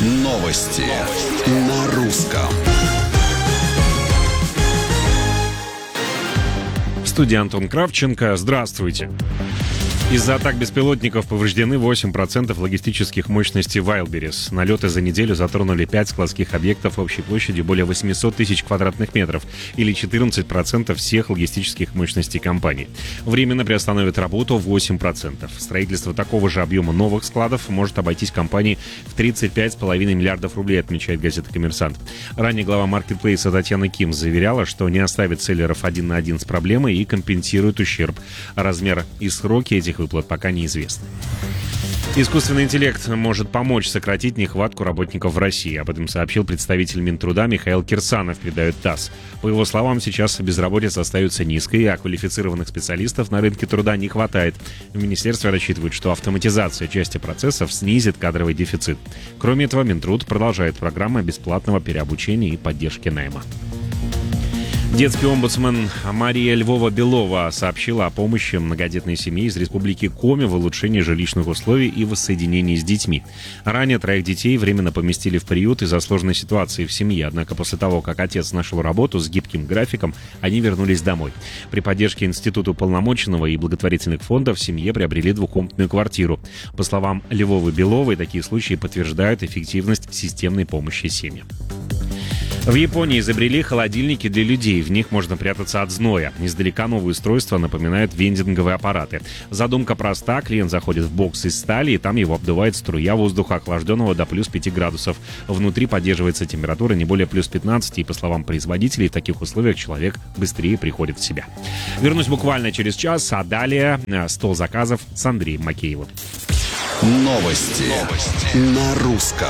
Новости на русском. В студии Антон Кравченко. Здравствуйте. Из-за атак беспилотников повреждены 8% логистических мощностей Wildberries. Налеты за неделю затронули 5 складских объектов общей площадью более 800 тысяч квадратных метров, или 14% всех логистических мощностей компании. Временно приостановит работу 8%. Строительство такого же объема новых складов может обойтись компании в 35,5 миллиардов рублей, отмечает газета «Коммерсант». Ранее глава маркетплейса Татьяна Ким заверяла, что не оставит селлеров один на один с проблемой и компенсирует ущерб. Размер и сроки этих выплат пока неизвестны. Искусственный интеллект может помочь сократить нехватку работников в России. Об этом сообщил представитель Минтруда Михаил Кирсанов, передает ТАСС. По его словам, сейчас безработица остается низкой, а квалифицированных специалистов на рынке труда не хватает. В министерстве рассчитывают, что автоматизация части процессов снизит кадровый дефицит. Кроме этого, Минтруд продолжает программы бесплатного переобучения и поддержки найма. Детский омбудсмен Мария Львова-Белова сообщила о помощи многодетной семье из Республики Коми в улучшении жилищных условий и воссоединении с детьми. Ранее 3 детей временно поместили в приют из-за сложной ситуации в семье, однако после того, как отец нашел работу с гибким графиком, они вернулись домой. При поддержке Института уполномоченного и благотворительных фондов в семье приобрели двухкомнатную квартиру. По словам Львовы-Беловой, такие случаи подтверждают эффективность системной помощи семьям. В Японии изобрели холодильники для людей. В них можно прятаться от зноя. Издалека новые устройства напоминают вендинговые аппараты. Задумка проста. Клиент заходит в бокс из стали, и там его обдувает струя воздуха, охлажденного до плюс 5 градусов. Внутри поддерживается температура не более плюс 15, и, по словам производителей, в таких условиях человек быстрее приходит в себя. Вернусь буквально через час, а далее стол заказов с Андреем Макеевым. Новости на русском.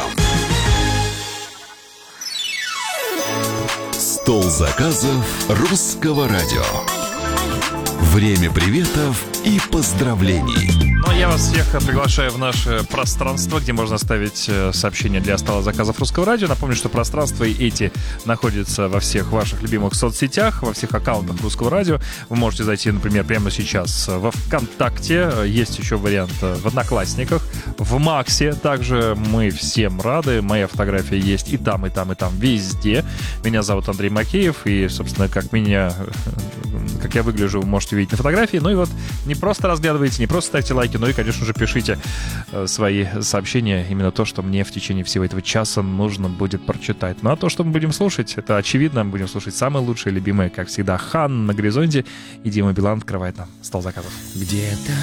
Стол заказов русского радио. Время приветов и поздравлений. Ну, я вас всех приглашаю в наше пространство, где можно оставить сообщения для стола заказов русского радио. Напомню, что пространства эти находятся во всех ваших любимых соцсетях, во всех аккаунтах русского радио. Вы можете зайти, например, прямо сейчас во ВКонтакте. Есть еще вариант в Одноклассниках, в Максе. Также мы всем рады. Моя фотография есть и там, и там, и там, везде. Меня зовут Андрей Макеев. И, собственно, как я выгляжу, вы можете видеть на фотографии. Ну и вот не просто разглядывайте, не просто ставьте лайки, но и, конечно же, пишите свои сообщения. Именно то, что мне в течение всего этого часа нужно будет прочитать. Ну а то, что мы будем слушать, это очевидно. Мы будем слушать самые лучшие, любимые, как всегда, Хан на горизонте. И Дима Билан открывает нам стол заказов. Где-то